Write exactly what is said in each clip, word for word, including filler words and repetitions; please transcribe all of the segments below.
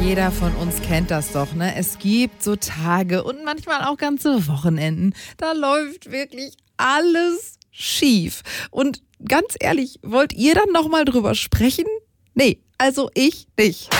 Jeder von uns kennt das doch, ne? Es gibt so Tage und manchmal auch ganze Wochenenden, da läuft wirklich alles schief. Und ganz ehrlich, wollt ihr dann nochmal drüber sprechen? Nee, also ich nicht.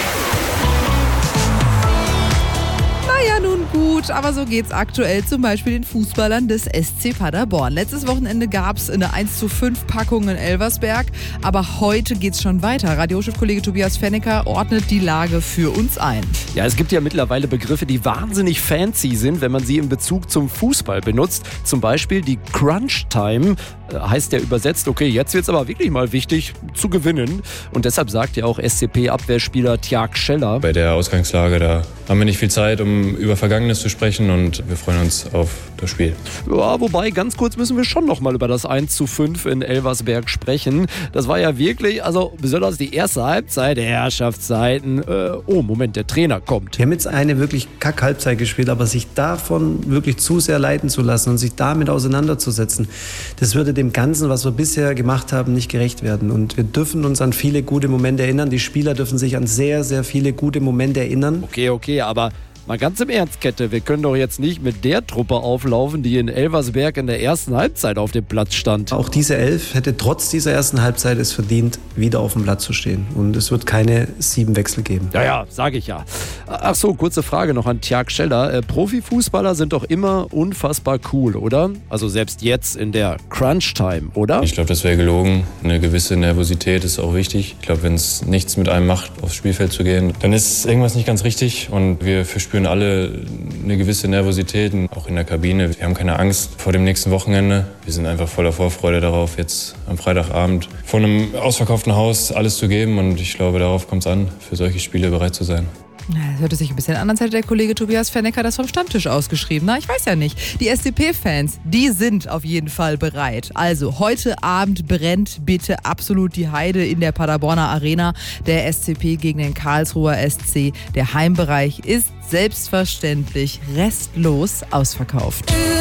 Naja, nun gut, aber so geht's aktuell zum Beispiel den Fußballern des S C Paderborn. Letztes Wochenende gab's eine eins zu fünf Packung in Elversberg, aber heute geht's schon weiter. Radiochefkollege Tobias Fennecker ordnet die Lage für uns ein. Ja, es gibt ja mittlerweile Begriffe, die wahnsinnig fancy sind, wenn man sie in Bezug zum Fußball benutzt. Zum Beispiel die Crunch Time, heißt ja übersetzt, okay, jetzt wird's aber wirklich mal wichtig zu gewinnen. Und deshalb sagt ja auch S C P-Abwehrspieler Tjag Scheller: Bei der Ausgangslage, da haben wir nicht viel Zeit, um über Vergangenes zu sprechen, und wir freuen uns auf das Spiel. Ja, wobei, ganz kurz müssen wir schon noch mal über das eins zu fünf in Elversberg sprechen. Das war ja wirklich, also besonders die erste Halbzeit, Herrschaftszeiten. Äh, oh, Moment, der Trainer kommt. Wir haben jetzt eine wirklich Kack-Halbzeit gespielt, aber sich davon wirklich zu sehr leiten zu lassen und sich damit auseinanderzusetzen, das würde dem Ganzen, was wir bisher gemacht haben, nicht gerecht werden. Und wir dürfen uns an viele gute Momente erinnern. Die Spieler dürfen sich an sehr, sehr viele gute Momente erinnern. Okay, okay, aber mal ganz im Ernst, Kette, wir können doch jetzt nicht mit der Truppe auflaufen, die in Elversberg in der ersten Halbzeit auf dem Platz stand. Auch diese Elf hätte trotz dieser ersten Halbzeit es verdient, wieder auf dem Platz zu stehen. Und es wird keine sieben Wechsel geben. Ja, ja, sage ich ja. Ach so, kurze Frage noch an Tjag Scheller. Äh, Profifußballer sind doch immer unfassbar cool, oder? Also selbst jetzt in der Crunch-Time, oder? Ich glaube, das wäre gelogen. Eine gewisse Nervosität ist auch wichtig. Ich glaube, wenn es nichts mit einem macht, aufs Spielfeld zu gehen, dann ist irgendwas nicht ganz richtig, und wir verspüren alle eine gewisse Nervosität, auch in der Kabine. Wir haben keine Angst vor dem nächsten Wochenende. Wir sind einfach voller Vorfreude darauf, jetzt am Freitagabend vor einem ausverkauften Haus alles zu geben, und ich glaube, darauf kommt es an, für solche Spiele bereit zu sein. Das hörte sich ein bisschen an, als hätte der Kollege Tobias Fennecker das vom Stammtisch ausgeschrieben. Na, ich weiß ja nicht. Die S C P-Fans, die sind auf jeden Fall bereit. Also, heute Abend brennt bitte absolut die Heide in der Paderborner Arena. Der S C P gegen den Karlsruher S C. Der Heimbereich ist selbstverständlich restlos ausverkauft.